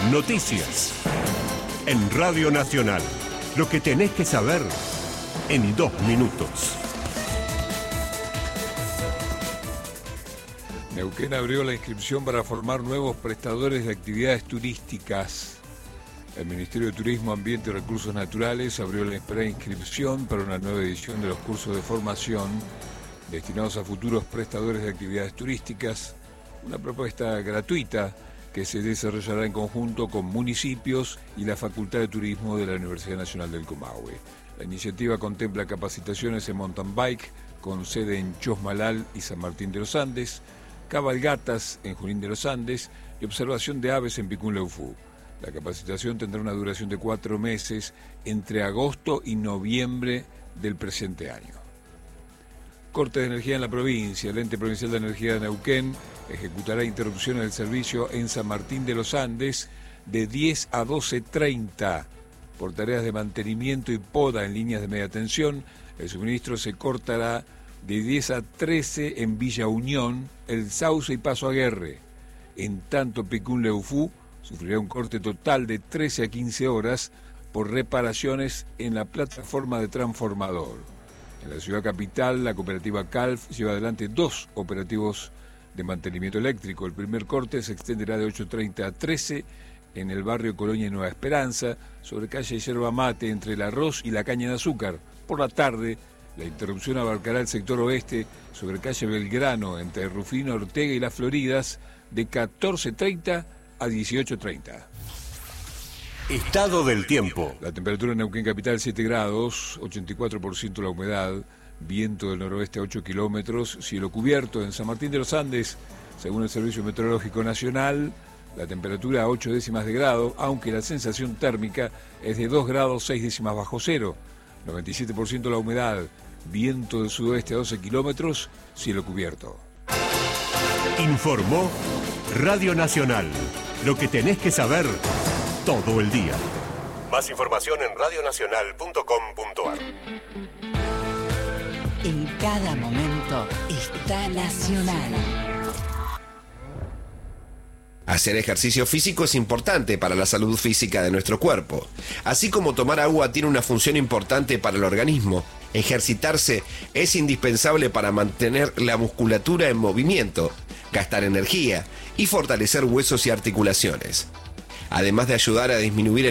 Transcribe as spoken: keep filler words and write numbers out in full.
Noticias. En Radio Nacional. Lo que tenés que saber en dos minutos. Neuquén abrió la inscripción para formar nuevos prestadores de actividades turísticas. El Ministerio de Turismo, Ambiente y Recursos Naturales abrió la preinscripción para una nueva edición de los cursos de formación destinados a futuros prestadores de actividades turísticas, una propuesta gratuita que se desarrollará en conjunto con municipios y la Facultad de Turismo de la Universidad Nacional del Comahue. La iniciativa contempla capacitaciones en mountain bike con sede en Chosmalal y San Martín de los Andes, cabalgatas en Junín de los Andes y observación de aves en Picún Leufú. La capacitación tendrá una duración de cuatro meses entre agosto y noviembre del presente año. Corte de energía en la provincia. El Ente Provincial de Energía de Neuquén ejecutará interrupciones del servicio en San Martín de los Andes de diez a doce treinta. Por tareas de mantenimiento y poda en líneas de media tensión, el suministro se cortará de diez a trece en Villa Unión, El Sauce y Paso Aguerre. En tanto, Picún Leufú sufrirá un corte total de trece a quince horas por reparaciones en la plataforma de transformador. En la ciudad capital, la cooperativa Calf lleva adelante dos operativos de mantenimiento eléctrico. El primer corte se extenderá de ocho treinta a trece en el barrio Colonia y Nueva Esperanza, sobre calle Yerba Mate, entre el Arroz y la Caña de Azúcar. Por la tarde, la interrupción abarcará el sector oeste, sobre calle Belgrano, entre Rufino Ortega y Las Floridas, de catorce treinta a dieciocho treinta. Estado del tiempo. La temperatura en Neuquén capital siete grados, ochenta y cuatro por ciento la humedad, viento del noroeste a ocho kilómetros, cielo cubierto en San Martín de los Andes, según el Servicio Meteorológico Nacional, la temperatura a ocho décimas de grado, aunque la sensación térmica es de dos grados seis décimas bajo cero, noventa y siete por ciento la humedad, viento del sudoeste a doce kilómetros, cielo cubierto. Informó Radio Nacional. Lo que tenés que saber todo el día. Más información en radionacional punto com punto ar. En cada momento está Nacional. Hacer ejercicio físico es importante para la salud física de nuestro cuerpo. Así como tomar agua tiene una función importante para el organismo, ejercitarse es indispensable para mantener la musculatura en movimiento, gastar energía y fortalecer huesos y articulaciones. Además de ayudar a disminuir el